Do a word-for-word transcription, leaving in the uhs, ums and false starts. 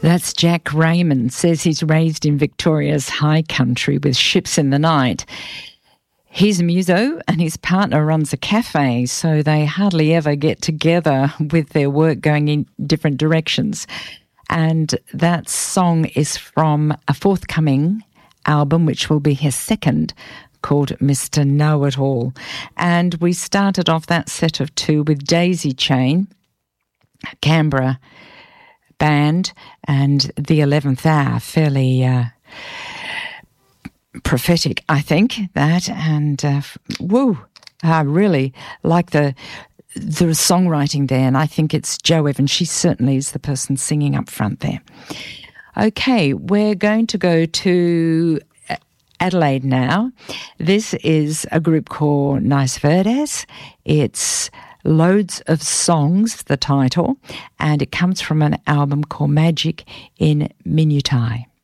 That's Jack Raymond, says he's raised in Victoria's high country with ships in the night. He's a muso and his partner runs a cafe, so they hardly ever get together with their work going in different directions. And that song is from a forthcoming album, which will be his second, called Mister Know-It-All. And we started off that set of two with Daisy Chain, Canberra band, and The eleventh Hour, fairly uh, prophetic, I think, that. And uh, woo, I really like the the songwriting there, and I think it's Jo Evans. She certainly is the person singing up front there. Okay, we're going to go to Adelaide now. This is a group called Nice Verdes. It's Loads of Songs, the title, and it comes from an album called Magic in Minutai.